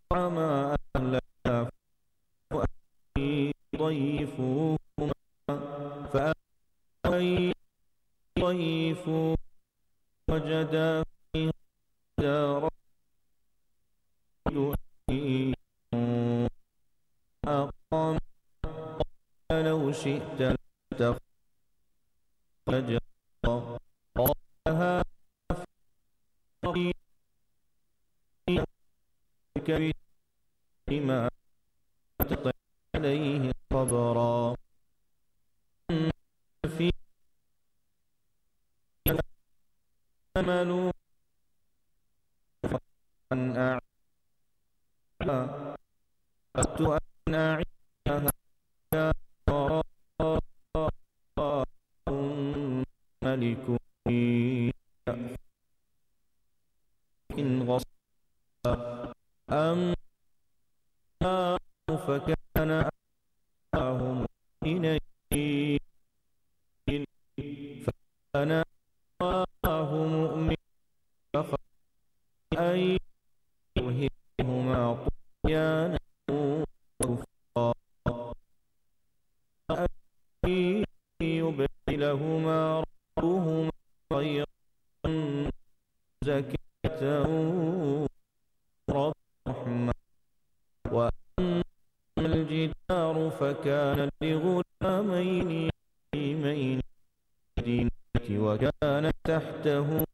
طعما أهلا ضيفوهما فأوى ضيفوه وجدا فيها دارا يؤمن أقام لو شئت لاتخذ قال هذا في بما تطلع عليه صبرا في عملوا أن أردت أن أعيدها ملك إن غصب أما فكان أباهم إليه فكان أباه مؤمن فخاف أن يوهمهما طغيانا وكفرا أن يبدلهما ربهما خيرا زكاة رحمة وأما الجدار فكان لغلامين يتيمين في المدينة وكان تحته